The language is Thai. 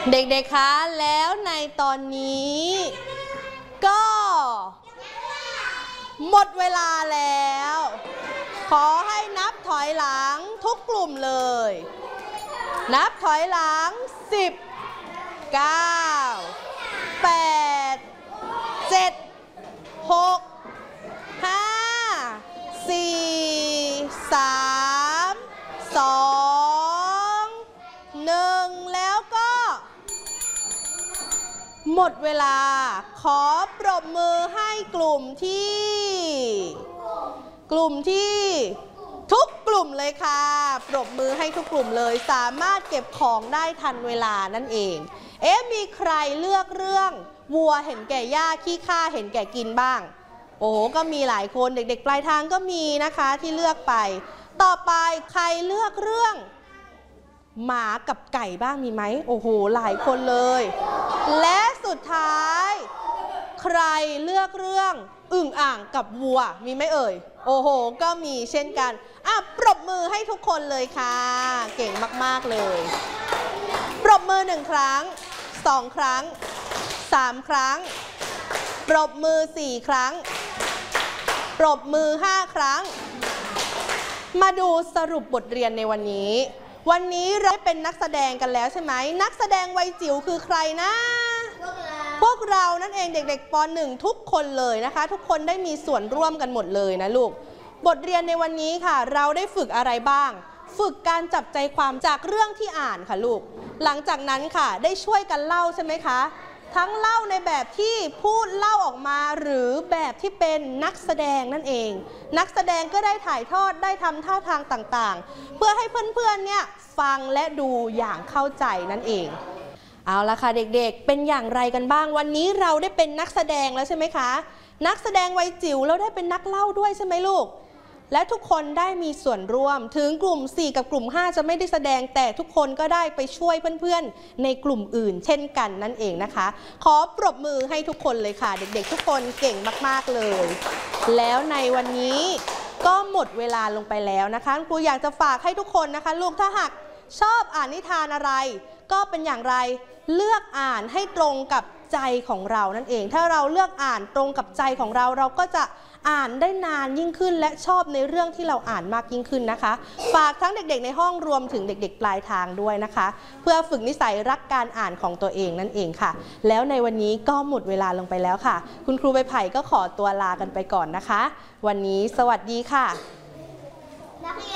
เด็กๆคะแล้วในตอนนี้ก็หมดเวลาแล้วขอให้นับถอยหลังทุกกลุ่มเลยนับถอยหลัง10 9 8 7 6 5 4 3 2 1แล้วก็หมดเวลาขอปรบมือให้กลุ่มที่ทุกกลุ่มเลยค่ะปรบมือให้ทุกกลุ่มเลยสามารถเก็บของได้ทันเวลานั่นเองมีใครเลือกเรื่องวัวเห็นแก่หญ้าขี้ข้าเห็นแก่กินบ้างโอ้ก็มีหลายคนเด็กๆปลายทางก็มีนะคะที่เลือกไปต่อไปใครเลือกเรื่องหมากับไก่บ้างมีไหมโอ้โหหลายคนเลยและสุดท้ายใครเลือกเรื่องอึ่งอ่างกับวัวมีไหมเอ่ยโอ้โหก็มีเช่นกันปรบมือให้ทุกคนเลยค่ะเก่งมากๆเลยปรบมือ1ครั้ง2ครั้ง3ครั้งปรบมือ4ครั้งปรบมือ5ครั้งมาดูสรุปบทเรียนในวันนี้เราเป็นนักแสดงกันแล้วใช่ไหมนักแสดงวัยจิ๋วคือใครนะพวกเรานั่นเองเด็กๆป.1 ทุกคนเลยนะคะทุกคนได้มีส่วนร่วมกันหมดเลยนะลูกบทเรียนในวันนี้ค่ะเราได้ฝึกอะไรบ้างฝึกการจับใจความจากเรื่องที่อ่านค่ะลูกหลังจากนั้นค่ะได้ช่วยกันเล่าใช่ไหมคะทั้งเล่าในแบบที่พูดเล่าออกมาหรือแบบที่เป็นนักแสดงนั่นเองนักแสดงก็ได้ถ่ายทอดได้ทำท่าทางต่างๆเพื่อให้เพื่อนๆเนี่ยฟังและดูอย่างเข้าใจนั่นเองเอาละค่ะเด็กๆเป็นอย่างไรกันบ้างวันนี้เราได้เป็นนักแสดงแล้วใช่ไหมคะนักแสดงวัยจิ๋วแล้วได้เป็นนักเล่าด้วยใช่ไหมลูกและทุกคนได้มีส่วนร่วมถึงกลุ่ม4กับกลุ่ม5จะไม่ได้แสดงแต่ทุกคนก็ได้ไปช่วยเพื่อนๆในกลุ่มอื่นเช่นกันนั่นเองนะคะขอปรบมือให้ทุกคนเลยค่ะเด็กๆทุกคนเก่งมากๆเลยแล้วในวันนี้ก็หมดเวลาลงไปแล้วนะคะครูอยากจะฝากให้ทุกคนนะคะลูกถ้าหากชอบอ่านนิทานอะไรก็เป็นอย่างไรเลือกอ่านให้ตรงกับใจของเรานั่นเองถ้าเราเลือกอ่านตรงกับใจของเราเราก็จะอ่านได้นานยิ่งขึ้นและชอบในเรื่องที่เราอ่านมากยิ่งขึ้นนะคะฝากทั้งเด็กๆในห้องรวมถึงเด็กๆปลายทางด้วยนะคะเพื่อฝึกนิสัยรักการอ่านของตัวเองนั่นเองค่ะแล้วในวันนี้ก็หมดเวลาลงไปแล้วค่ะคุณครูใบไผ่ก็ขอตัวลากันไปก่อนนะคะวันนี้สวัสดีค่ะนักเรียน